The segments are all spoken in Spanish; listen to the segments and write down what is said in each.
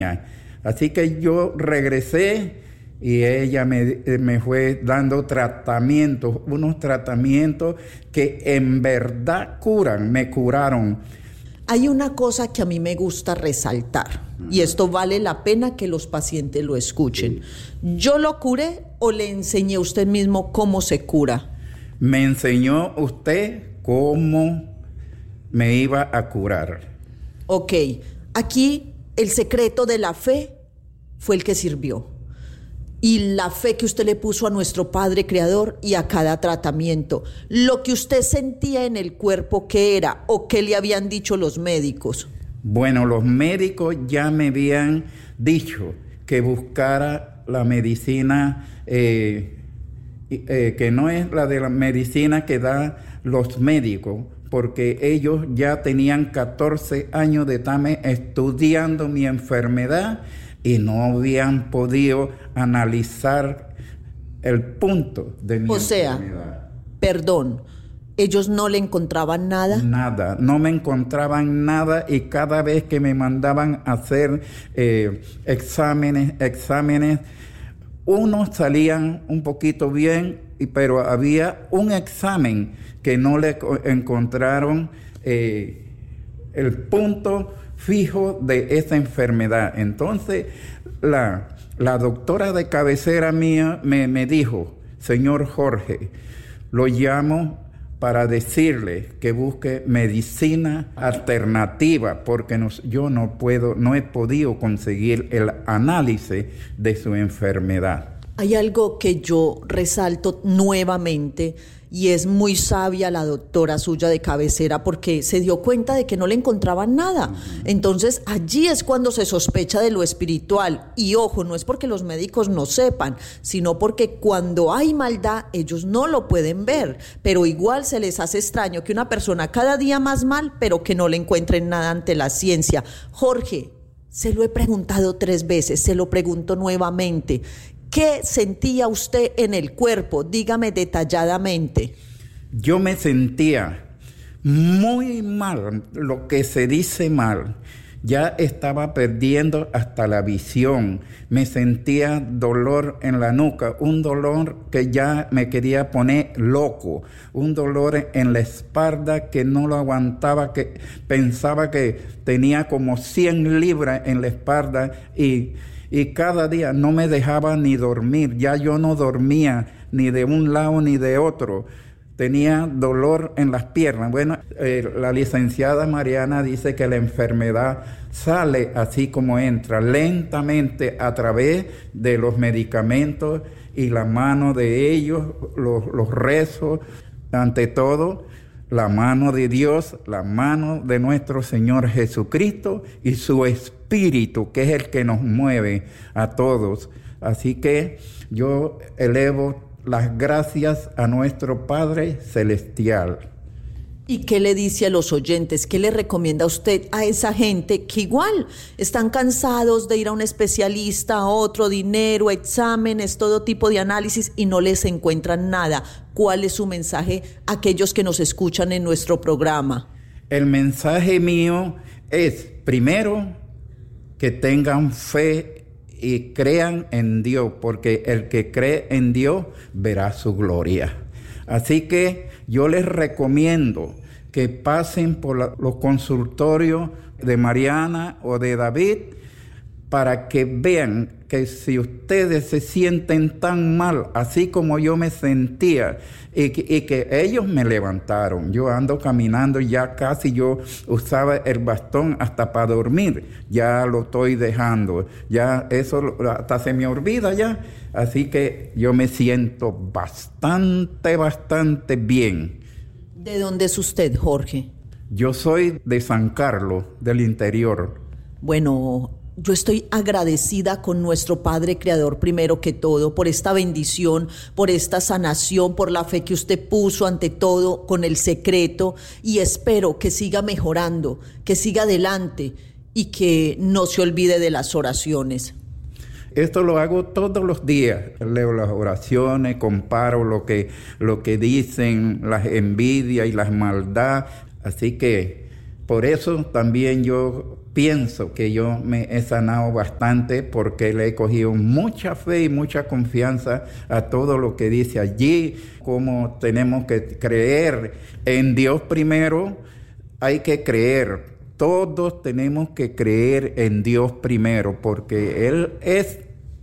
Así que yo regresé y ella me fue dando tratamientos, unos tratamientos que en verdad curan, me curaron. Hay una cosa que a mí me gusta resaltar, y esto vale la pena que los pacientes lo escuchen. ¿Yo lo curé o le enseñé a usted mismo cómo se cura? Me enseñó usted cómo me iba a curar. Ok, aquí el secreto de la fe fue el que sirvió. Y la fe que usted le puso a nuestro Padre Creador y a cada tratamiento. Lo que usted sentía en el cuerpo, ¿qué era? ¿O qué le habían dicho los médicos? Bueno, los médicos ya me habían dicho que buscara la medicina, que no es la de la medicina que dan los médicos, porque ellos ya tenían 14 años de estar estudiando mi enfermedad y no habían podido analizar el punto de mi enfermedad. Perdón, ¿ellos no le encontraban nada? Nada, no me encontraban nada, y cada vez que me mandaban a hacer exámenes, unos salían un poquito bien, pero había un examen que no le encontraron el punto fijo de esa enfermedad. Entonces la doctora de cabecera mía me dijo: señor Jorge, lo llamo para decirle que busque medicina alternativa, porque yo no he podido conseguir el análisis de su enfermedad. Hay algo que yo resalto nuevamente, y es muy sabia la doctora suya de cabecera, porque se dio cuenta de que no le encontraban nada. Entonces allí es cuando se sospecha de lo espiritual. Y ojo, no es porque los médicos no sepan, sino porque cuando hay maldad ellos no lo pueden ver, pero igual se les hace extraño que una persona cada día más mal, pero que no le encuentren nada ante la ciencia. Jorge, se lo he preguntado 3 veces, se lo pregunto nuevamente. ¿Qué sentía usted en el cuerpo? Dígame detalladamente. Yo me sentía muy mal, lo que se dice mal. Ya estaba perdiendo hasta la visión. Me sentía dolor en la nuca, un dolor que ya me quería poner loco, un dolor en la espalda que no lo aguantaba, que pensaba que tenía como 100 libras en la espalda, y cada día no me dejaba ni dormir. Ya yo no dormía ni de un lado ni de otro. Tenía dolor en las piernas. Bueno, la licenciada Mariana dice que la enfermedad sale así como entra, lentamente a través de los medicamentos y la mano de ellos, los rezos, ante todo la mano de Dios, la mano de nuestro Señor Jesucristo y su Espíritu, que es el que nos mueve a todos. Así que yo elevo las gracias a nuestro Padre Celestial. ¿Y qué le dice a los oyentes? ¿Qué le recomienda usted a esa gente que igual están cansados de ir a un especialista, a otro, dinero, exámenes, todo tipo de análisis, y no les encuentran nada? ¿Cuál es su mensaje a aquellos que nos escuchan en nuestro programa? El mensaje mío es, primero, que tengan fe y crean en Dios, porque el que cree en Dios verá su gloria. Así que yo les recomiendo que pasen por los consultorios de Mariana o de David, para que vean que si ustedes se sienten tan mal, así como yo me sentía, y que ellos me levantaron. Yo ando caminando, ya casi yo usaba el bastón hasta para dormir, ya lo estoy dejando, ya eso hasta se me olvida ya. Así que yo me siento bastante bien. ¿De dónde es usted, Jorge? Yo soy de San Carlos, del interior. Bueno, yo estoy agradecida con nuestro Padre Creador, primero que todo, por esta bendición, por esta sanación, por la fe que usted puso ante todo con el secreto, y espero que siga mejorando, que siga adelante y que no se olvide de las oraciones. Esto lo hago todos los días. Leo las oraciones, comparo lo que dicen, las envidias y las maldades. Así que por eso también yo pienso que yo me he sanado bastante porque le he cogido mucha fe y mucha confianza a todo lo que dice allí, como tenemos que creer en Dios primero, hay que creer. Todos tenemos que creer en Dios primero porque Él es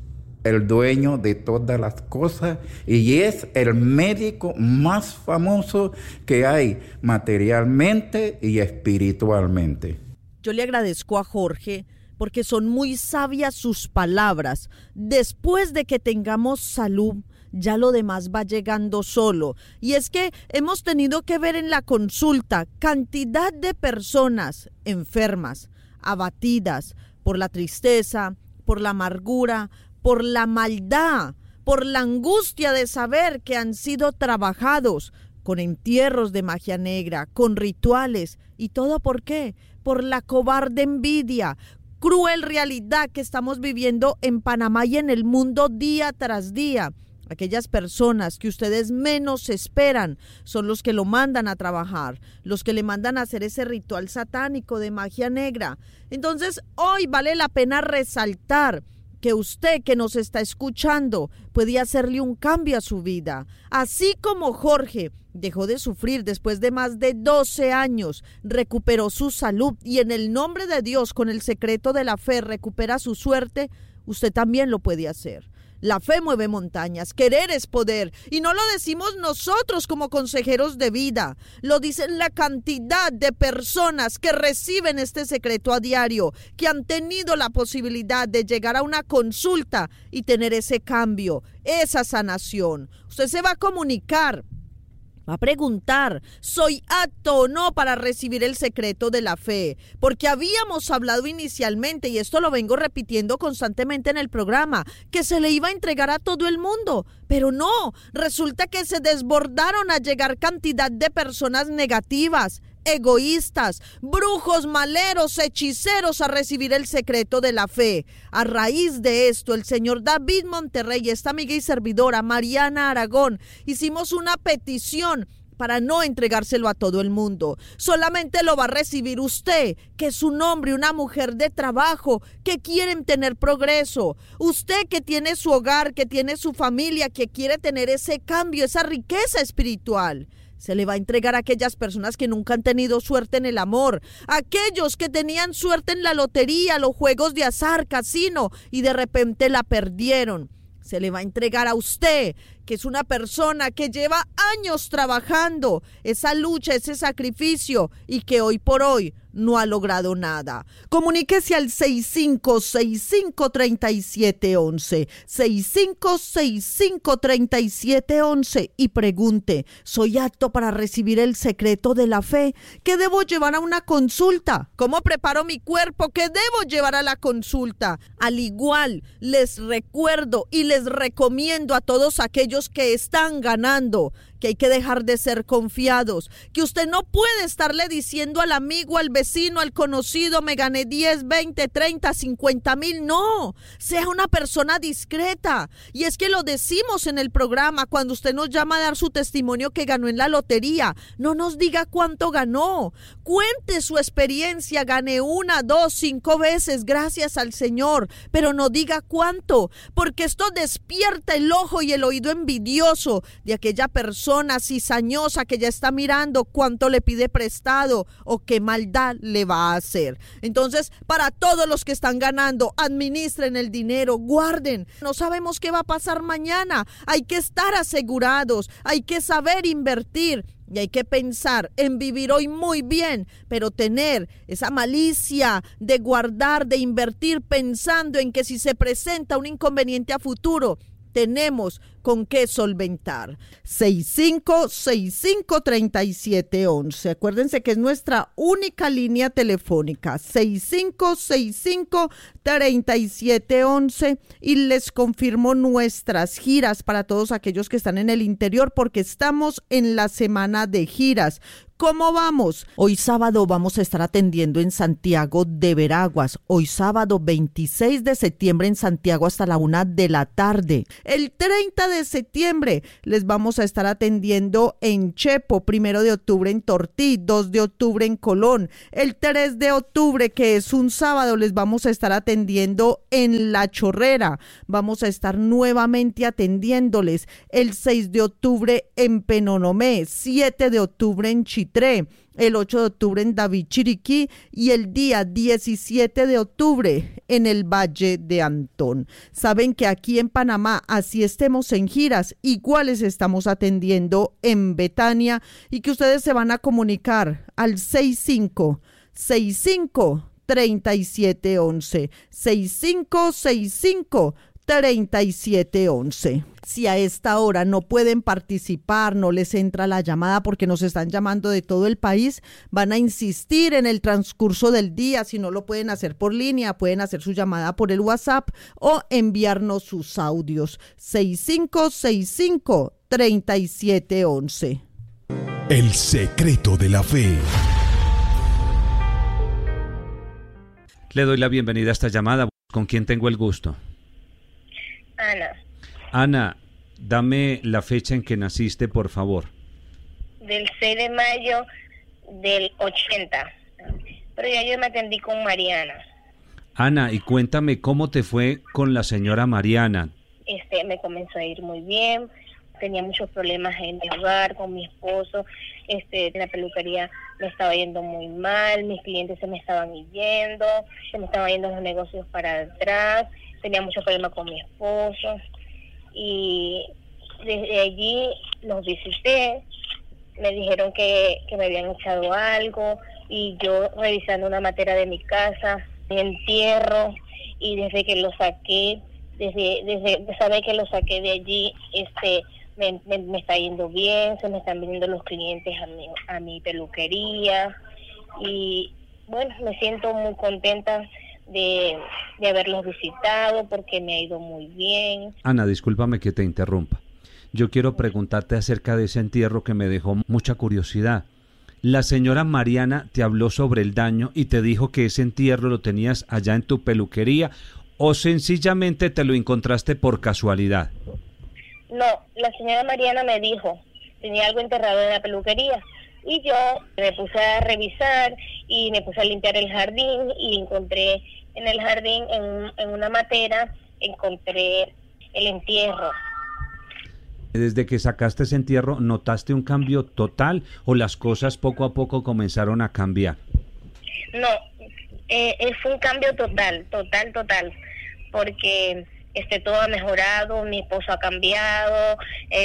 el dueño de todas las cosas y es el médico más famoso que hay materialmente y espiritualmente. Yo le agradezco a Jorge porque son muy sabias sus palabras. Después de que tengamos salud, ya lo demás va llegando solo. Y es que hemos tenido que ver en la consulta cantidad de personas enfermas, abatidas por la tristeza, por la amargura, por la maldad, por la angustia de saber que han sido trabajados con entierros de magia negra, con rituales. ¿Y todo por qué? Por la cobarde envidia, cruel realidad que estamos viviendo en Panamá y en el mundo día tras día. Aquellas personas que ustedes menos esperan son los que lo mandan a trabajar, los que le mandan a hacer ese ritual satánico de magia negra. Entonces, hoy vale la pena resaltar que usted que nos está escuchando puede hacerle un cambio a su vida. Así como Jorge dejó de sufrir después de más de 12 años, recuperó su salud y en el nombre de Dios, con el secreto de la fe, recupera su suerte, usted también lo puede hacer. La fe mueve montañas, querer es poder, y no lo decimos nosotros como consejeros de vida, lo dicen la cantidad de personas que reciben este secreto a diario, que han tenido la posibilidad de llegar a una consulta y tener ese cambio, esa sanación. Usted se va a comunicar, va a preguntar, ¿soy apto o no para recibir el secreto de la fe? Porque habíamos hablado inicialmente, y esto lo vengo repitiendo constantemente en el programa, que se le iba a entregar a todo el mundo. Pero no, resulta que se desbordaron a llegar cantidad de personas negativas, egoístas, brujos, maleros, hechiceros a recibir el secreto de la fe. A raíz de esto, el señor David Monterrey y esta amiga y servidora Mariana Aragón hicimos una petición para no entregárselo a todo el mundo. Solamente lo va a recibir usted, que es un hombre, una mujer de trabajo, que quieren tener progreso. Usted que tiene su hogar, que tiene su familia, que quiere tener ese cambio, esa riqueza espiritual. Se le va a entregar a aquellas personas que nunca han tenido suerte en el amor, aquellos que tenían suerte en la lotería, los juegos de azar, casino, y de repente la perdieron. Se le va a entregar a usted, que es una persona que lleva años trabajando esa lucha, ese sacrificio, y que hoy por hoy no ha logrado nada. Comuníquese al 6565-3711, 6565-3711 y pregunte, ¿soy apto para recibir el secreto de la fe? ¿Qué debo llevar a una consulta? ¿Cómo preparo mi cuerpo? ¿Qué debo llevar a la consulta? Al igual, les recuerdo y les recomiendo a todos aquellos que están ganando que hay que dejar de ser confiados, que usted no puede estarle diciendo al amigo, al vecino, al conocido, me gané 10, 20, 30, 50 mil. No, sea una persona discreta. Y es que lo decimos en el programa, cuando usted nos llama a dar su testimonio que ganó en la lotería, no nos diga cuánto ganó, cuente su experiencia, gané 1, 2, 5 veces, gracias al Señor, pero no diga cuánto, porque esto despierta el ojo y el oído envidioso de aquella persona cizañosa que ya está mirando cuánto le pide prestado o qué maldad le va a hacer. Entonces, para todos los que están ganando, administren el dinero, guarden. No sabemos qué va a pasar mañana. Hay que estar asegurados, hay que saber invertir. Y hay que pensar en vivir hoy muy bien, pero tener esa malicia de guardar, de invertir, pensando en que si se presenta un inconveniente a futuro, tenemos con qué solventar. 6565-3711. Acuérdense que es nuestra única línea telefónica. 6565-3711. Y les confirmo nuestras giras para todos aquellos que están en el interior, porque estamos en la semana de giras. ¿Cómo vamos? Hoy sábado vamos a estar atendiendo en Santiago de Veraguas. Hoy sábado 26 de septiembre en Santiago hasta la 1 de la tarde. El 30 de septiembre les vamos a estar atendiendo en Chepo. 1 de octubre en Tortí. 2 de octubre en Colón. El 3 de octubre, que es un sábado, les vamos a estar atendiendo en La Chorrera. Vamos a estar nuevamente atendiéndoles el 6 de octubre en Penonomé. 7 de octubre en Chitré, el 8 de octubre en David Chiriquí y el día 17 de octubre en el Valle de Antón. Saben que aquí en Panamá, así estemos en giras, iguales estamos atendiendo en Betania y que ustedes se van a comunicar al 6565-3711, 6565-3711. Si a esta hora no pueden participar, no les entra la llamada porque nos están llamando de todo el país, van a insistir en el transcurso del día. Si no lo pueden hacer por línea, pueden hacer su llamada por el WhatsApp o enviarnos sus audios. 6565-3711. El secreto de la fe. Le doy la bienvenida a esta llamada. ¿Con quién tengo el gusto? Ana. Ana, dame la fecha en que naciste, por favor. Del 6 de mayo del 80. Pero ya yo me atendí con Mariana. Ana, y cuéntame cómo te fue con la señora Mariana. Me comenzó a ir muy bien. Tenía muchos problemas en mi hogar, con mi esposo. En la peluquería me estaba yendo muy mal. Mis clientes se me estaban yendo. Se me estaban yendo los negocios para atrás. Tenía muchos problemas con mi esposo. Y desde allí los visité, me dijeron que me habían echado algo y yo revisando una materia de mi casa, mi entierro, y desde que lo saqué, desde saber que lo saqué de allí, me está yendo bien, se me están viniendo los clientes a mi peluquería y bueno, me siento muy contenta de haberlos visitado porque me ha ido muy bien. Ana, discúlpame que te interrumpa. Yo quiero preguntarte acerca de ese entierro que me dejó mucha curiosidad. ¿La señora Mariana te habló sobre el daño y te dijo que ese entierro lo tenías allá en tu peluquería o sencillamente te lo encontraste por casualidad? No, la señora Mariana me dijo, tenía algo enterrado en la peluquería. Y yo me puse a revisar y me puse a limpiar el jardín y encontré en el jardín, en una matera, encontré el entierro. Desde que sacaste ese entierro, ¿notaste un cambio total o las cosas poco a poco comenzaron a cambiar? No, fue un cambio total, porque todo ha mejorado, mi esposo ha cambiado,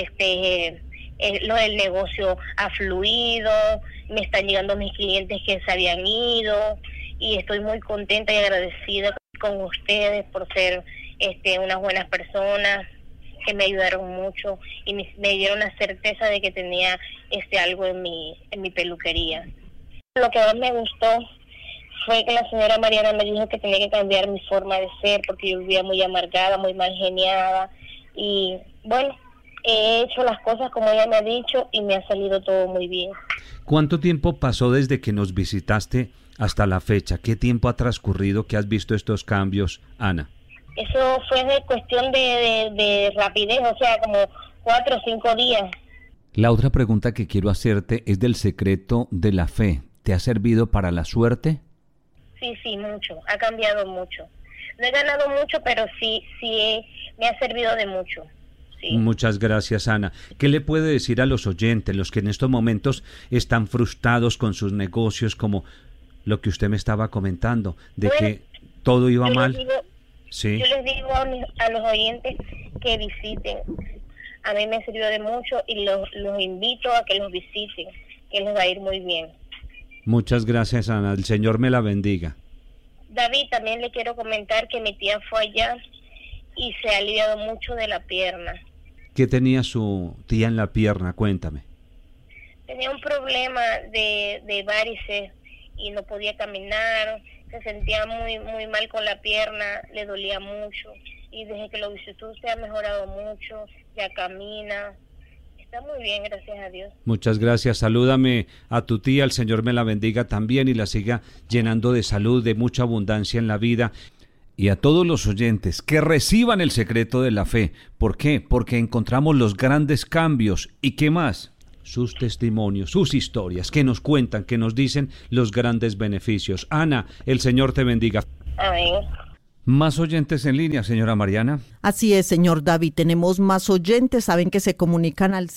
el negocio ha fluido, me están llegando mis clientes que se habían ido y estoy muy contenta y agradecida con ustedes por ser unas buenas personas que me ayudaron mucho y me dieron la certeza de que tenía algo en mi peluquería. Lo que más me gustó fue que la señora Mariana me dijo que tenía que cambiar mi forma de ser porque yo vivía muy amargada, muy mal geniada y bueno, he hecho las cosas como ella me ha dicho y me ha salido todo muy bien. ¿Cuánto tiempo pasó desde que nos visitaste hasta la fecha? ¿Qué tiempo ha transcurrido que has visto estos cambios, Ana? Eso fue de cuestión de rapidez, o sea, como 4 o 5 días. La otra pregunta que quiero hacerte es del secreto de la fe. ¿Te ha servido para la suerte? Sí, mucho. Ha cambiado mucho. No he ganado mucho, pero sí me ha servido de mucho. Sí. Muchas gracias, Ana. ¿Qué le puede decir a los oyentes, los que en estos momentos están frustrados con sus negocios, como lo que usted me estaba comentando, de que todo iba mal? Sí. Yo les digo a los oyentes que visiten. A mí me ha servido de mucho y los invito a que los visiten, que les va a ir muy bien. Muchas gracias, Ana. El Señor me la bendiga. David, también le quiero comentar que mi tía fue allá y se ha aliviado mucho de la pierna. ¿Qué tenía su tía en la pierna? Cuéntame. Tenía un problema de varices y no podía caminar, se sentía muy muy mal con la pierna, le dolía mucho y desde que lo visitó se ha mejorado mucho, ya camina, Está muy bien, gracias a Dios. Muchas gracias. Salúdame a tu tía, el Señor me la bendiga también y la siga llenando de salud, de mucha abundancia en la vida. Y a todos los oyentes que reciban el secreto de la fe. ¿Por qué? Porque encontramos los grandes cambios. ¿Y qué más? Sus testimonios, sus historias, que nos cuentan, que nos dicen los grandes beneficios. Ana, el Señor te bendiga. Amén. Más oyentes en línea, señora Mariana. Así es, señor David, tenemos más oyentes, saben que se comunican al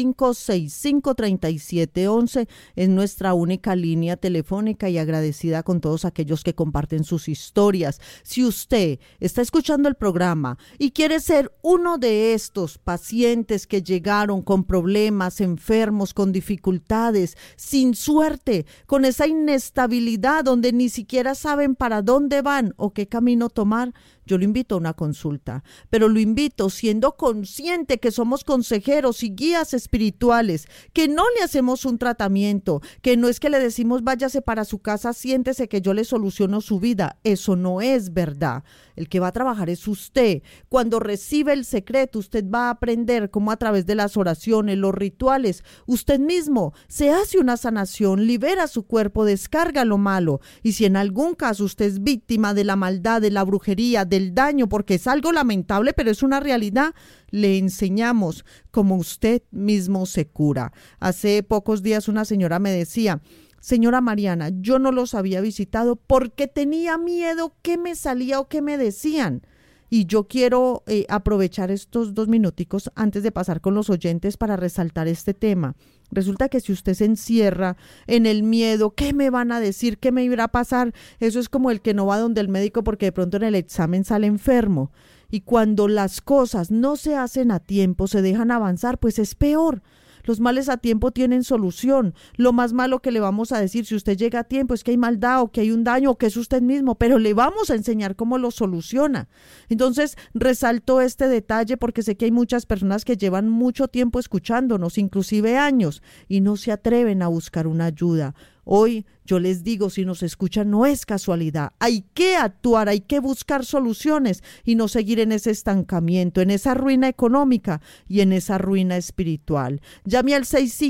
6565-3711, es nuestra única línea telefónica y agradecida con todos aquellos que comparten sus historias. Si usted está escuchando el programa y quiere ser uno de estos pacientes que llegaron con problemas, enfermos, con dificultades, sin suerte, con esa inestabilidad donde ni siquiera saben para dónde van o qué camino tomar, yo lo invito a una consulta, pero lo invito siendo consciente que somos consejeros y guías espirituales, que no le hacemos un tratamiento, que no es que le decimos váyase para su casa, siéntese que yo le soluciono su vida. Eso no es verdad. El que va a trabajar es usted. Cuando recibe el secreto, usted va a aprender cómo a través de las oraciones, los rituales, usted mismo se hace una sanación, libera su cuerpo, descarga lo malo. Y si en algún caso usted es víctima de la maldad, de la brujería, del daño, porque es algo lamentable, pero es una realidad, le enseñamos cómo usted mismo se cura. Hace pocos días una señora me decía: señora Mariana, yo no los había visitado porque tenía miedo que me salía o que me decían. Y yo quiero aprovechar estos 2 minuticos antes de pasar con los oyentes para resaltar este tema. Resulta que si usted se encierra en el miedo, ¿qué me van a decir? ¿Qué me irá a pasar? Eso es como el que no va donde el médico porque de pronto en el examen sale enfermo. Y cuando las cosas no se hacen a tiempo, se dejan avanzar, pues es peor. Los males a tiempo tienen solución. Lo más malo que le vamos a decir, si usted llega a tiempo, es que hay maldad o que hay un daño o que es usted mismo, pero le vamos a enseñar cómo lo soluciona. Entonces, resalto este detalle porque sé que hay muchas personas que llevan mucho tiempo escuchándonos, inclusive años, y no se atreven a buscar una ayuda. Hoy yo les digo, si nos escuchan, no es casualidad. Hay que actuar, hay que buscar soluciones y no seguir en ese estancamiento, en esa ruina económica y en esa ruina espiritual. Llame al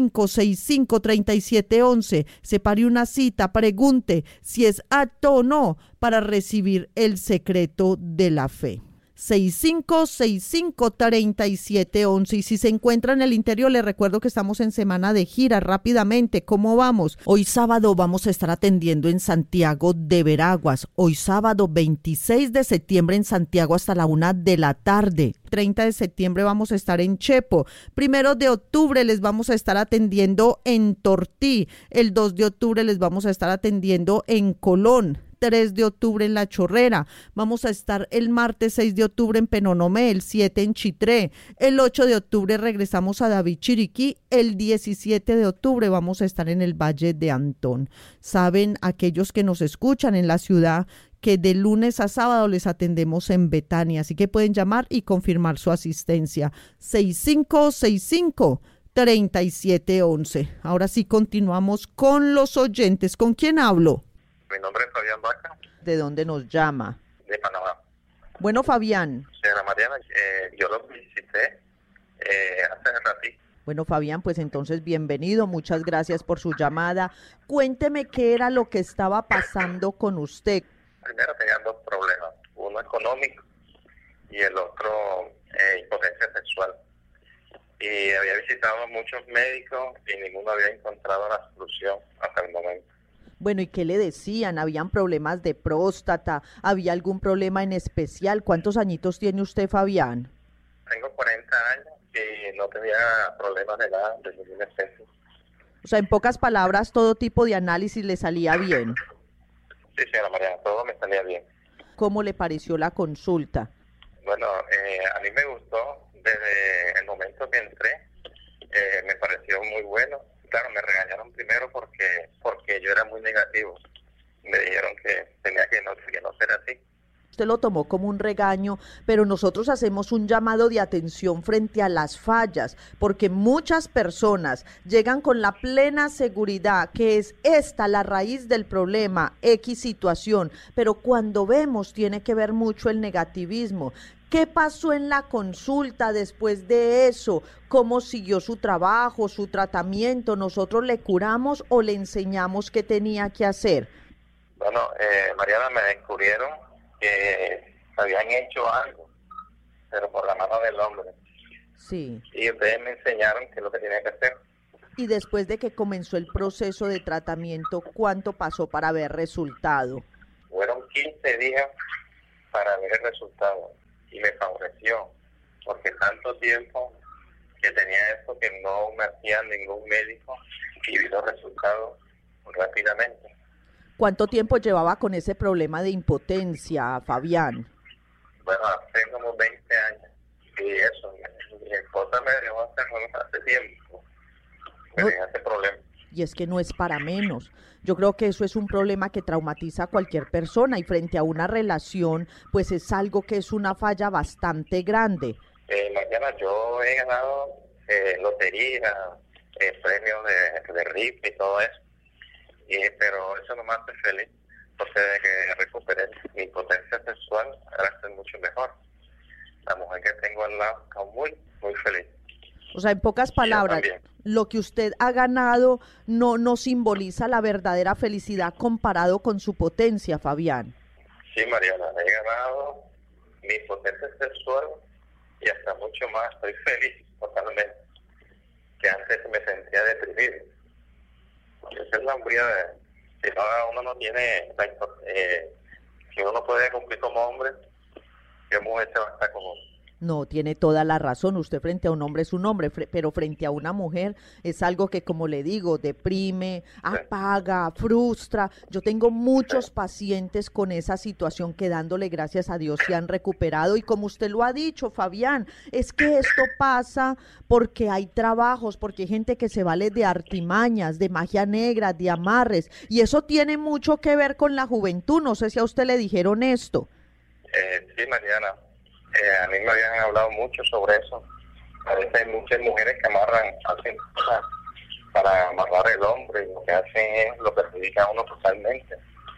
6565-3711, separe una cita, pregunte si es apto o no para recibir el secreto de la fe. 6565-3711. Y si se encuentra en el interior, le recuerdo que estamos en semana de gira. Rápidamente, ¿cómo vamos? Hoy sábado vamos a estar atendiendo en Santiago de Veraguas. Hoy sábado 26 de septiembre en Santiago hasta la 1 de la tarde. 30 de septiembre vamos a estar en Chepo. 1 de octubre les vamos a estar atendiendo en Tortí. El 2 de octubre les vamos a estar atendiendo en Colón. 3 de octubre en La Chorrera, vamos a estar el martes 6 de octubre en Penonomé, el 7 en Chitré, el 8 de octubre regresamos a David Chiriquí, el 17 de octubre vamos a estar en el Valle de Antón. Saben aquellos que nos escuchan en la ciudad que de lunes a sábado les atendemos en Betania, así que pueden llamar y confirmar su asistencia. 6565-3711. Ahora sí continuamos con los oyentes. ¿Con quién hablo? Mi nombre es Fabián Vaca. ¿De dónde nos llama? De Panamá. Bueno, Fabián. Señora Mariana, yo lo visité hace ratito. Bueno, Fabián, pues entonces bienvenido. Muchas gracias por su llamada. Cuénteme qué era lo que estaba pasando con usted. Primero tenía 2 problemas. Uno económico y el otro impotencia sexual. Y había visitado muchos médicos y ninguno había encontrado la solución hasta el momento. Bueno, ¿y qué le decían? ¿Habían problemas de próstata? ¿Había algún problema en especial? ¿Cuántos añitos tiene usted, Fabián? Tengo 40 años y no tenía problemas de nada, de ninguna especie. O sea, en pocas palabras, todo tipo de análisis le salía bien. Sí, señora Mariana, todo me salía bien. ¿Cómo le pareció la consulta? Bueno, a mí me gustó desde el momento que entré, me pareció muy bueno. Claro, me regañaron primero porque yo era muy negativo. Me dijeron que tenía que no ser así. usted lo tomó como un regaño, pero nosotros hacemos un llamado de atención frente a las fallas, porque muchas personas llegan con la plena seguridad que es esta la raíz del problema, X situación, pero cuando vemos tiene que ver mucho el negativismo. ¿Qué pasó en la consulta después de eso? ¿Cómo siguió su trabajo, su tratamiento? ¿Nosotros le curamos o le enseñamos qué tenía que hacer? Bueno, Mariana, me descubrieron que habían hecho algo, pero por la mano del hombre. Sí. Y ustedes me enseñaron qué es lo que tenía que hacer. Y después de que comenzó el proceso de tratamiento, ¿cuánto pasó para ver resultado? Fueron 15 días para ver el resultado. Y me favoreció, porque tanto tiempo que tenía esto que no me hacía ningún médico y vi los resultados rápidamente. ¿Cuánto tiempo llevaba con ese problema de impotencia, Fabián? Bueno, hace como 20 años. Y eso, mi esposa me dejó hace tiempo. Me dejó ese problema. Y es que no es para menos. Yo creo que eso es un problema que traumatiza a cualquier persona y frente a una relación, pues es algo que es una falla bastante grande. Mariana, yo he ganado lotería, premios de rifa y todo eso, pero eso no me hace feliz, porque desde que recuperé mi potencia sexual, ahora estoy mucho mejor. La mujer que tengo al lado está muy feliz. O sea, en pocas palabras, lo que usted ha ganado no simboliza la verdadera felicidad comparado con su potencia, Fabián. Sí, Mariana, he ganado mi potencia sexual y hasta mucho más. Estoy feliz totalmente, que antes me sentía deprimido. Porque esa es la hombría de si uno no tiene, si uno no puede cumplir como hombre, ¿qué mujer se va a estar con uno? No, tiene toda la razón. Usted frente a un hombre es un hombre, pero frente a una mujer es algo que, como le digo, deprime, apaga, frustra. Yo tengo muchos pacientes con esa situación que, dándole gracias a Dios, se han recuperado. Y como usted lo ha dicho, Fabián, es que esto pasa porque hay trabajos, porque hay gente que se vale de artimañas, de magia negra, de amarres. Y eso tiene mucho que ver con la juventud. No sé si a usted le dijeron esto. Sí, Mariana. A mí me habían hablado mucho sobre eso. A veces hay muchas mujeres que hacen cosas para amarrar el hombre y lo que hacen es lo perjudica a uno totalmente.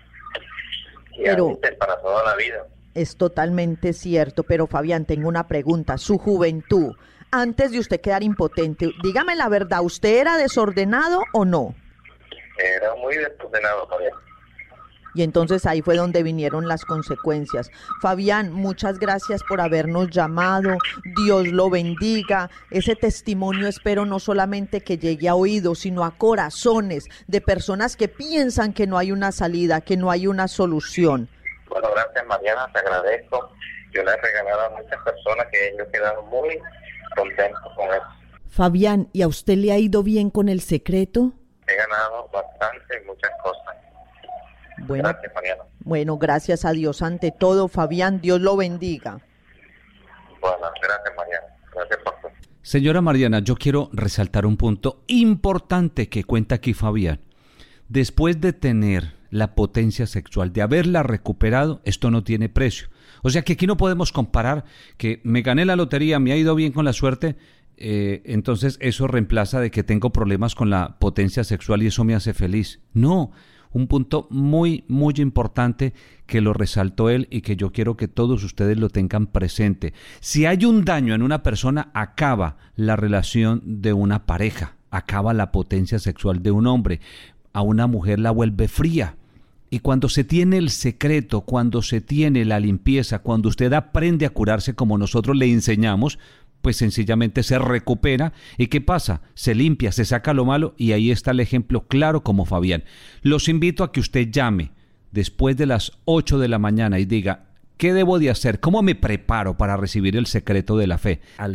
Y pero, a veces para toda la vida. Es totalmente cierto, pero Fabián, tengo una pregunta. Su juventud, antes de usted quedar impotente, dígame la verdad, ¿usted era desordenado o no? Era muy desordenado, Fabián. Y entonces ahí fue donde vinieron las consecuencias. Fabián, muchas gracias por habernos llamado. Dios lo bendiga. Ese testimonio espero no solamente que llegue a oídos, sino a corazones de personas que piensan que no hay una salida, que no hay una solución. Bueno, gracias, Mariana, te agradezco. Yo le he regalado a muchas personas que ellos quedaron muy contentos con eso. Fabián, ¿y a usted le ha ido bien con el secreto? He ganado bastante, muchas cosas. Bueno, gracias, Mariana. Bueno, gracias a Dios ante todo, Fabián, Dios lo bendiga. Bueno, gracias, Mariana. Gracias por todo. Señora Mariana, yo quiero resaltar un punto importante que cuenta aquí Fabián. Después de tener la potencia sexual, de haberla recuperado, esto no tiene precio. O sea que aquí no podemos comparar que me gané la lotería, me ha ido bien con la suerte, entonces eso reemplaza de que tengo problemas con la potencia sexual y eso me hace feliz. No. Un punto muy importante que lo resaltó él y que yo quiero que todos ustedes lo tengan presente. Si hay un daño en una persona, acaba la relación de una pareja, acaba la potencia sexual de un hombre. A una mujer la vuelve fría. Y cuando se tiene el secreto, cuando se tiene la limpieza, cuando usted aprende a curarse como nosotros le enseñamos, pues sencillamente se recupera. ¿Y qué pasa? Se limpia, se saca lo malo y ahí está el ejemplo claro como Fabián. Los invito a que usted llame después de las 8 de la mañana y diga, ¿qué debo de hacer? ¿Cómo me preparo para recibir el secreto de la fe? Al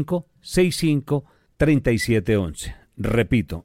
6565-3711. Repito,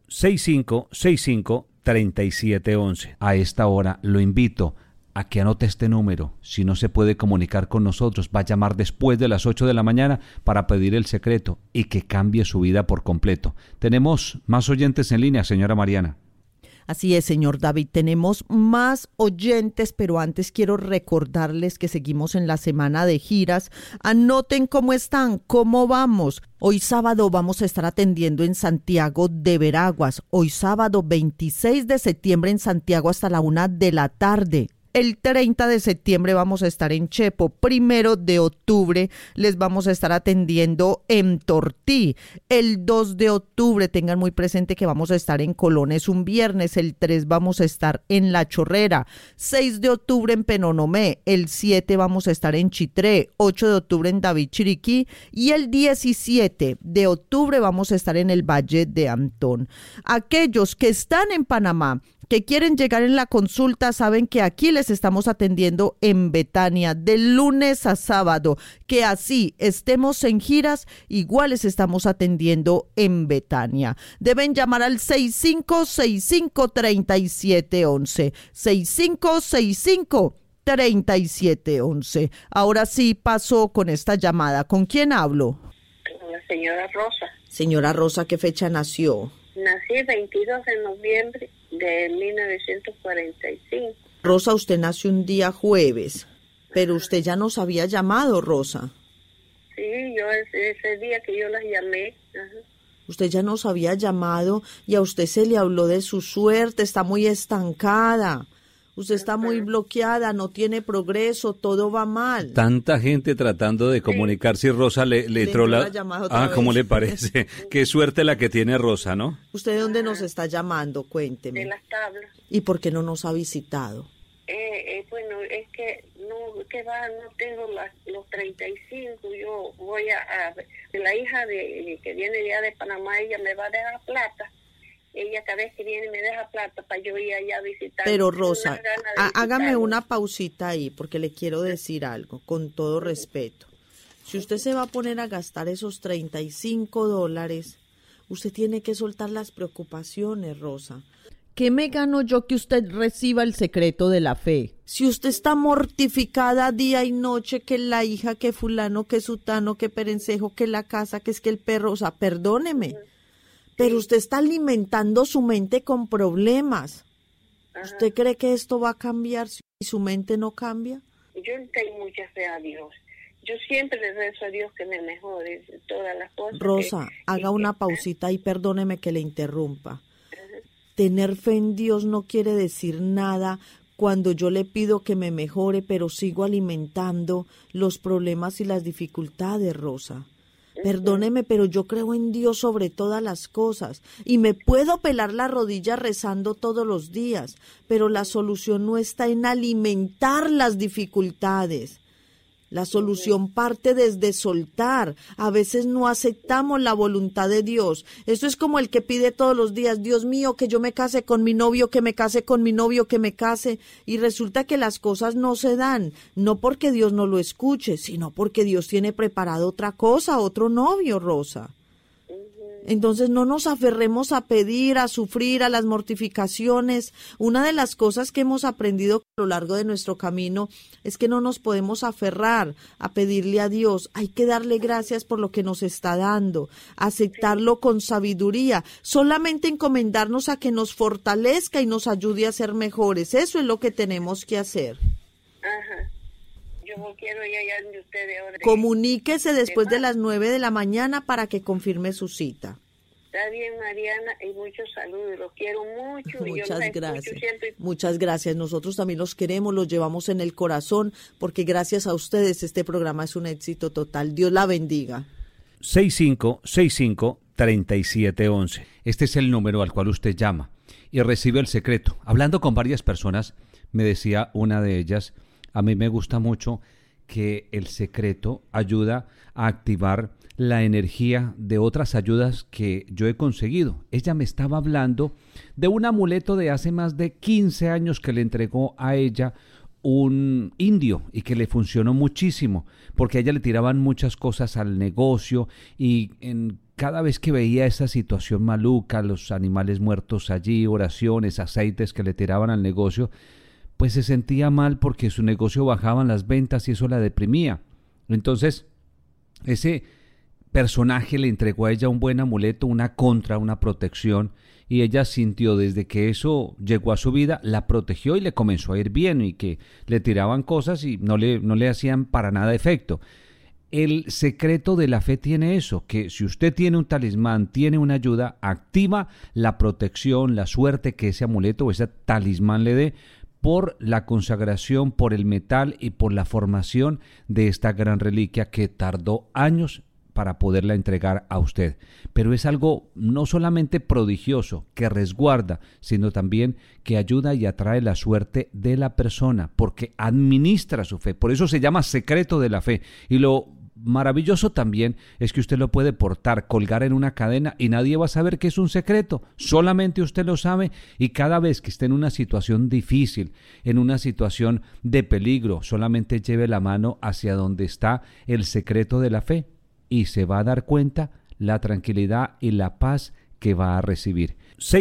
6565-3711. A esta hora lo invito a que anote este número. Si no se puede comunicar con nosotros, va a llamar después de las 8 de la mañana para pedir el secreto y que cambie su vida por completo. Tenemos más oyentes en línea, señora Mariana. Así es, señor David, tenemos más oyentes, pero antes quiero recordarles que seguimos en la semana de giras. Anoten cómo están, cómo vamos. Hoy sábado vamos a estar atendiendo en Santiago de Veraguas. Hoy sábado 26 de septiembre en Santiago hasta la 1 de la tarde. El 30 de septiembre vamos a estar en Chepo. 1 de octubre les vamos a estar atendiendo en Tortí. El 2 de octubre, tengan muy presente que vamos a estar en Colón, es un viernes. El 3 vamos a estar en La Chorrera. 6 de octubre en Penonomé. El 7 vamos a estar en Chitré. 8 de octubre en David Chiriquí. Y el 17 de octubre vamos a estar en el Valle de Antón. Aquellos que están en Panamá, que quieren llegar en la consulta, saben que aquí les estamos atendiendo en Betania de lunes a sábado, que así estemos en giras, igual les estamos atendiendo en Betania. Deben llamar al 6565-3711, 6565-3711. Ahora sí paso con esta llamada. ¿Con quién hablo? Con la señora Rosa. Señora Rosa, ¿qué fecha nació? Nací el 22 de noviembre de 1945. Rosa, usted nació un día jueves, pero usted ya nos había llamado, Rosa. Sí, yo ese día que yo las llamé. Ajá. Usted ya nos había llamado y a usted se le habló de su suerte, está muy estancada. Usted está muy bloqueada, no tiene progreso, todo va mal. Tanta gente tratando de comunicarse y Rosa le entró la llamada otra vez. ¿Cómo le parece? Qué suerte la que tiene Rosa, ¿no? ¿Usted de dónde nos está llamando? Cuénteme. De las tablas. ¿Y por qué no nos ha visitado? Bueno, es que no tengo los 35. Yo voy a la hija que viene ya de Panamá, ella me va a dejar plata. Ella cada vez que viene me deja plata para yo ir allá a visitar. Pero Rosa, hágame una pausita ahí porque le quiero decir algo, con todo respeto. Si usted se va a poner a gastar esos $35, usted tiene que soltar las preocupaciones, Rosa. ¿Qué me gano yo que usted reciba el secreto de la fe? Si usted está mortificada día y noche, que la hija, que fulano, que sutano, que perencejo, que la casa, que es que el perro, o sea, perdóneme. Pero usted está alimentando su mente con problemas. Ajá. ¿Usted cree que esto va a cambiar si su mente no cambia? Yo tengo mucha fe a Dios. Yo siempre le rezo a Dios que me mejore todas las cosas. Rosa, haga una pausita y perdóneme que le interrumpa. Ajá. Tener fe en Dios no quiere decir nada cuando yo le pido que me mejore, pero sigo alimentando los problemas y las dificultades, Rosa. Perdóneme, pero yo creo en Dios sobre todas las cosas y me puedo pelar la rodilla rezando todos los días, pero la solución no está en alimentar las dificultades. La solución parte desde soltar. A veces no aceptamos la voluntad de Dios. Eso es como el que pide todos los días, Dios mío, que yo me case con mi novio, que me case con mi novio, que me case. Y resulta que las cosas no se dan, no porque Dios no lo escuche, sino porque Dios tiene preparado otra cosa, otro novio, Rosa. Entonces no nos aferremos a pedir, a sufrir, a las mortificaciones. Una de las cosas que hemos aprendido a lo largo de nuestro camino es que no nos podemos aferrar a pedirle a Dios. Hay que darle gracias por lo que nos está dando, aceptarlo con sabiduría, solamente encomendarnos a que nos fortalezca y nos ayude a ser mejores. Eso es lo que tenemos que hacer. Ajá. Yo quiero ir allá donde ustedes ahora. Comuníquese después de las 9 de la mañana para que confirme su cita. Está bien, Mariana, y muchos saludos. Los quiero mucho. Muchas gracias. Muchas gracias. Nosotros también los queremos, los llevamos en el corazón, porque gracias a ustedes este programa es un éxito total. Dios la bendiga. 6565-3711. Este es el número al cual usted llama y recibe el secreto. Hablando con varias personas, me decía una de ellas, a mí me gusta mucho que el secreto ayuda a activar la energía de otras ayudas que yo he conseguido. Ella me estaba hablando de un amuleto de hace más de 15 años que le entregó a ella un indio y que le funcionó muchísimo, porque a ella le tiraban muchas cosas al negocio y cada vez que veía esa situación maluca, los animales muertos allí, oraciones, aceites que le tiraban al negocio, pues se sentía mal porque su negocio bajaban las ventas y eso la deprimía. Entonces, personaje le entregó a ella un buen amuleto, una contra, una protección, y ella sintió desde que eso llegó a su vida, la protegió y le comenzó a ir bien, y que le tiraban cosas y no le hacían para nada efecto. El secreto de la fe tiene eso, que si usted tiene un talismán, tiene una ayuda, activa la protección, la suerte que ese amuleto o ese talismán le dé por la consagración, por el metal y por la formación de esta gran reliquia que tardó años para poderla entregar a usted. Pero es algo no solamente prodigioso, que resguarda, sino también que ayuda y atrae la suerte de la persona, porque administra su fe. Por eso se llama secreto de la fe. Y lo maravilloso también es que usted lo puede portar, colgar en una cadena y nadie va a saber que es un secreto, solamente usted lo sabe, y cada vez que esté en una situación difícil, en una situación de peligro, solamente lleve la mano hacia donde está el secreto de la fe y se va a dar cuenta la tranquilidad y la paz que va a recibir.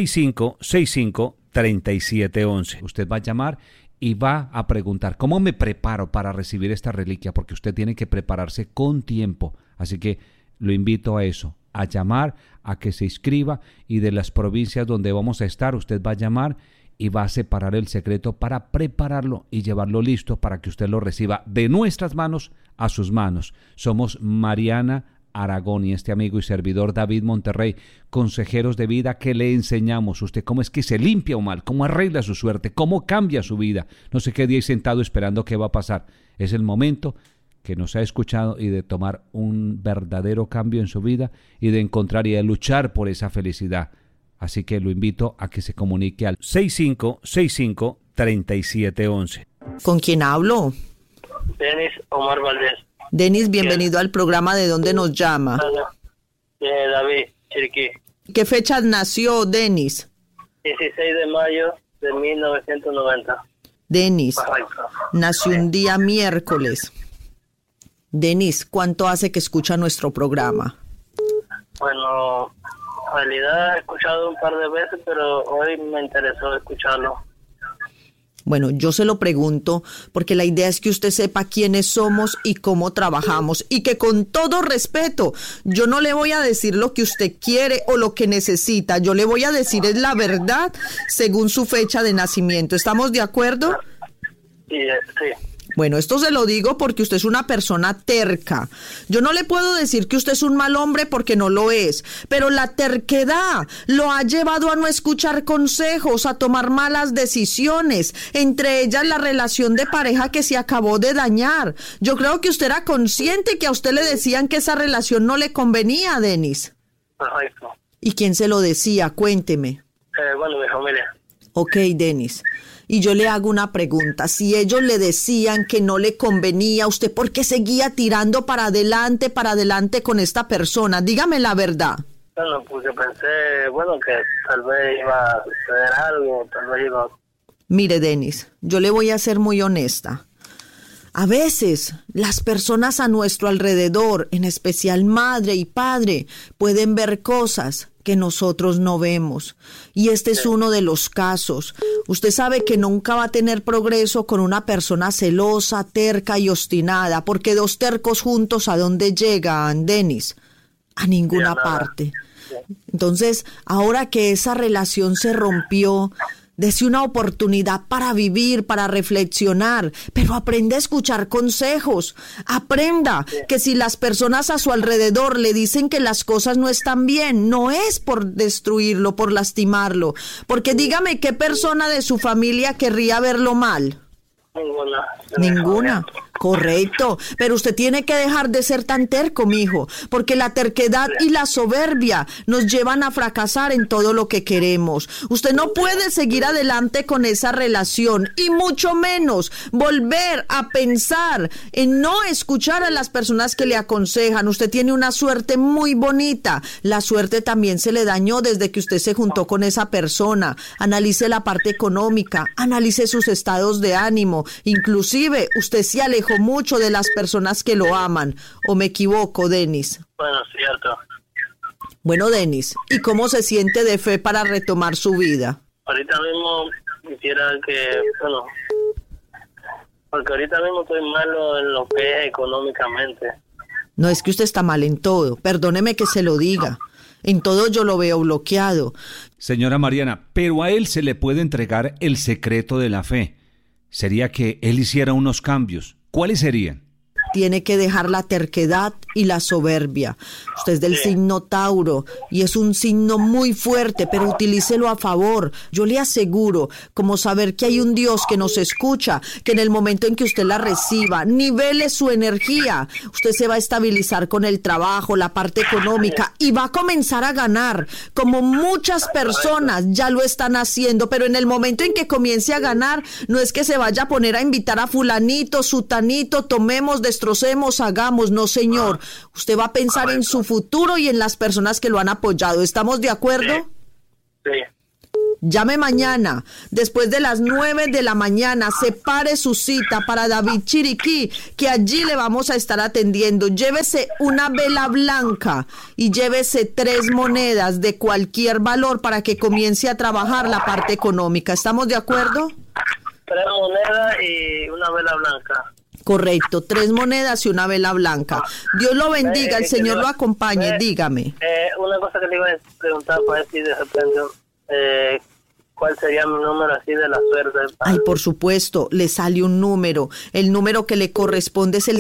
6565-3711. Usted va a llamar y va a preguntar, ¿cómo me preparo para recibir esta reliquia? Porque usted tiene que prepararse con tiempo. Así que lo invito a eso, a llamar, a que se inscriba, y de las provincias donde vamos a estar, usted va a llamar y va a separar el secreto para prepararlo y llevarlo listo para que usted lo reciba de nuestras manos a sus manos. Somos Mariana Aragón y este amigo y servidor David Monterrey, consejeros de vida que le enseñamos usted cómo es que se limpia un mal, cómo arregla su suerte, cómo cambia su vida. No se quede ahí sentado esperando qué va a pasar. Es el momento que nos ha escuchado y de tomar un verdadero cambio en su vida y de encontrar y de luchar por esa felicidad. Así que lo invito a que se comunique al 6565-3711. ¿Con quién hablo? Denis Omar Valdés. Denis, bienvenido al programa. ¿De dónde nos llama? David, Chiriquí. ¿Qué fecha nació Denis? 16 de mayo de 1990. Denis, nació un día miércoles. Denis, ¿cuánto hace que escucha nuestro programa? Bueno, en realidad he escuchado un par de veces, pero hoy me interesó escucharlo. Bueno, yo se lo pregunto porque la idea es que usted sepa quiénes somos y cómo trabajamos, y que con todo respeto, yo no le voy a decir lo que usted quiere o lo que necesita, yo le voy a decir es la verdad según su fecha de nacimiento. ¿Estamos de acuerdo? Sí. Bueno, esto se lo digo porque usted es una persona terca. Yo no le puedo decir que usted es un mal hombre porque no lo es, pero la terquedad lo ha llevado a no escuchar consejos, a tomar malas decisiones, entre ellas la relación de pareja que se acabó de dañar. Yo creo que usted era consciente que a usted le decían que esa relación no le convenía, Denis. Perfecto. ¿Y quién se lo decía? Cuénteme. Bueno, mi familia. Ok, Denis. Y yo le hago una pregunta. Si ellos le decían que no le convenía, ¿usted por qué seguía tirando para adelante con esta persona? Dígame la verdad. Bueno, porque pensé, que tal vez iba a suceder algo, tal vez iba... Mire, Denis, yo le voy a ser muy honesta. A veces las personas a nuestro alrededor, en especial madre y padre, pueden ver cosas que nosotros no vemos. Y este es uno de los casos. Usted sabe que nunca va a tener progreso con una persona celosa, terca y obstinada, porque dos tercos juntos, ¿a dónde llegan, Denis? A ninguna parte. Entonces, ahora que esa relación se rompió, dese una oportunidad para vivir, para reflexionar, pero aprenda a escuchar consejos. Aprenda que si las personas a su alrededor le dicen que las cosas no están bien, no es por destruirlo, por lastimarlo. Porque dígame, ¿qué persona de su familia querría verlo mal? Ninguna. Correcto, pero usted tiene que dejar de ser tan terco, mijo, porque la terquedad y la soberbia nos llevan a fracasar en todo lo que queremos. Usted no puede seguir adelante con esa relación y mucho menos volver a pensar en no escuchar a las personas que le aconsejan. Usted tiene una suerte muy bonita. La suerte también se le dañó desde que usted se juntó con esa persona. Analice la parte económica, analice sus estados de ánimo. Inclusive, usted se alejó mucho de las personas que lo aman. ¿O me equivoco, Denis? Bueno, cierto. Bueno, Denis, ¿y cómo se siente de fe para retomar su vida? Ahorita mismo quisiera que, porque ahorita mismo estoy malo en lo que es económicamente. No es que usted está mal en todo, perdóneme que se lo diga. En todo yo lo veo bloqueado. Señora Mariana, pero a él se le puede entregar el secreto de la fe. Sería que él hiciera unos cambios. ¿Cuáles serían? Tiene que dejar la terquedad y la soberbia. Usted es del signo Tauro y es un signo muy fuerte, pero utilícelo a favor. Yo le aseguro, como saber que hay un Dios que nos escucha, que en el momento en que usted la reciba, nivele su energía, usted se va a estabilizar con el trabajo, la parte económica y va a comenzar a ganar, como muchas personas ya lo están haciendo, pero en el momento en que comience a ganar, no es que se vaya a poner a invitar a fulanito, sutanito, tomemos, destrocemos, hagamos, no señor. Usted va a pensar en su futuro y en las personas que lo han apoyado. ¿Estamos de acuerdo? Sí. Llame mañana, después de las 9 de la mañana, separe su cita para David Chiriquí, que allí le vamos a estar atendiendo. Llévese una vela blanca y llévese 3 monedas de cualquier valor para que comience a trabajar la parte económica. ¿Estamos de acuerdo? 3 monedas y una vela blanca. Correcto, 3 monedas y una vela blanca. Dios lo bendiga, el Señor lo acompañe, dígame. Una cosa que le iba a preguntar para ver si de repente, ¿cuál sería mi número así de la suerte? Ay, por supuesto, le sale un número. El número que le corresponde es el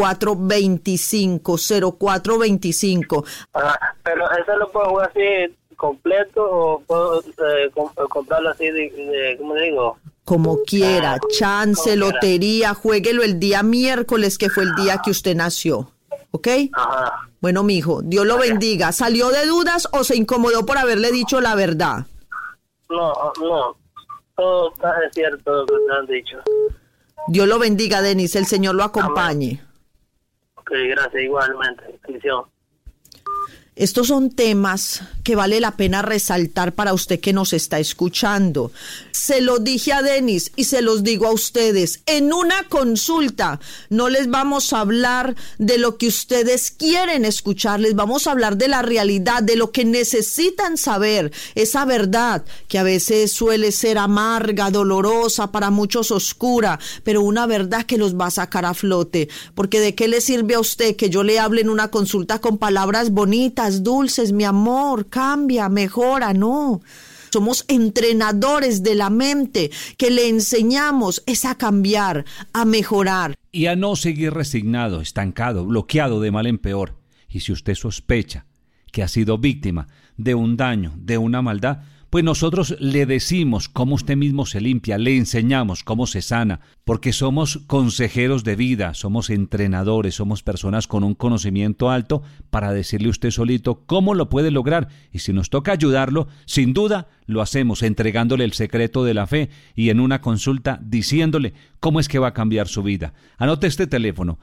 0425, 0425. Pero ¿eso lo puedo jugar así completo o puedo comprarlo así de ¿cómo digo? Como quiera, chance, lotería, juéguelo el día miércoles, que fue el día que usted nació, ¿ok? Ajá. Bueno, mijo, Dios lo bendiga. ¿Salió de dudas o se incomodó por haberle dicho la verdad? No, todo está cierto lo que te han dicho. Dios lo bendiga, Denis, el Señor lo acompañe. Ok, gracias, igualmente. Bendición. Estos son temas que vale la pena resaltar para usted que nos está escuchando. Se lo dije a Denis y se los digo a ustedes. En una consulta no les vamos a hablar de lo que ustedes quieren escuchar, les vamos a hablar de la realidad, de lo que necesitan saber. Esa verdad que a veces suele ser amarga, dolorosa, para muchos oscura, pero una verdad que los va a sacar a flote. Porque ¿de qué le sirve a usted que yo le hable en una consulta con palabras bonitas, dulces, mi amor, cambia, mejora? No. Somos entrenadores de la mente que le enseñamos es a cambiar, a mejorar. Y a no seguir resignado, estancado, bloqueado de mal en peor. Y si usted sospecha que ha sido víctima de un daño, de una maldad, pues nosotros le decimos cómo usted mismo se limpia, le enseñamos cómo se sana, porque somos consejeros de vida, somos entrenadores, somos personas con un conocimiento alto para decirle a usted solito cómo lo puede lograr. Y si nos toca ayudarlo, sin duda lo hacemos entregándole el secreto de la fe y en una consulta diciéndole cómo es que va a cambiar su vida. Anote este teléfono.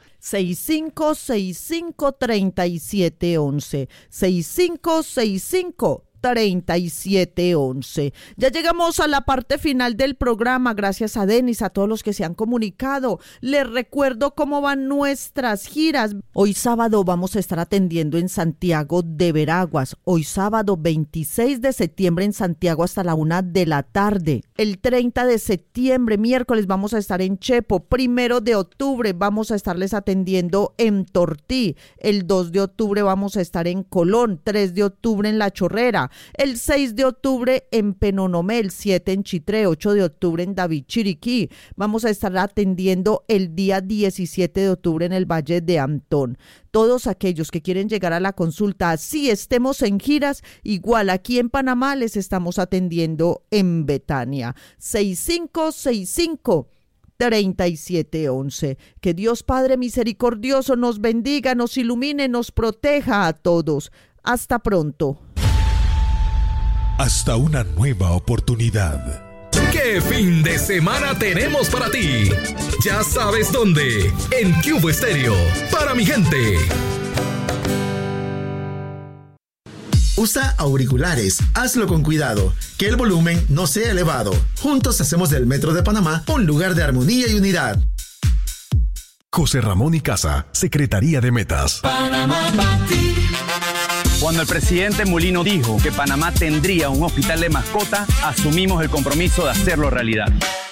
6565-3711. 6565-3711. Ya llegamos a la parte final del programa. Gracias a Denis, a todos los que se han comunicado. Les recuerdo cómo van nuestras giras. Hoy sábado vamos a estar atendiendo en Santiago de Veraguas. Hoy sábado 26 de septiembre en Santiago hasta la 1 de la tarde. El 30 de septiembre, miércoles, vamos a estar en Chepo. 1 de octubre vamos a estarles atendiendo en Tortí. El 2 de octubre vamos a estar en Colón. 3 de octubre en La Chorrera. El 6 de octubre en Penonomé, el 7 en Chitré, 8 de octubre en David Chiriquí. Vamos a estar atendiendo el día 17 de octubre en el Valle de Antón. Todos aquellos que quieren llegar a la consulta, así estemos en giras, igual aquí en Panamá les estamos atendiendo en Betania. 6565-3711. Que Dios Padre misericordioso nos bendiga, nos ilumine, nos proteja a todos. Hasta pronto. Hasta una nueva oportunidad. ¿Qué fin de semana tenemos para ti? Ya sabes dónde. En Cubo Estéreo. Para mi gente. Usa auriculares. Hazlo con cuidado. Que el volumen no sea elevado. Juntos hacemos del Metro de Panamá un lugar de armonía y unidad. José Ramón y Casa, Secretaría de Metas. Panamá para ti. Cuando el presidente Mulino dijo que Panamá tendría un hospital de mascotas, asumimos el compromiso de hacerlo realidad.